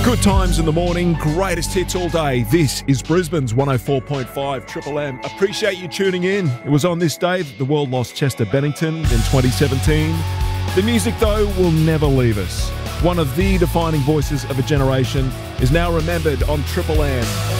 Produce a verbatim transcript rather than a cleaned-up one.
Good times in the morning, greatest hits all day. This is Brisbane's one oh four point five Triple M. Appreciate you tuning in. It was on this day that the world lost Chester Bennington in twenty seventeen. The music, though, will never leave us. One of the defining voices of a generation is now remembered on Triple M.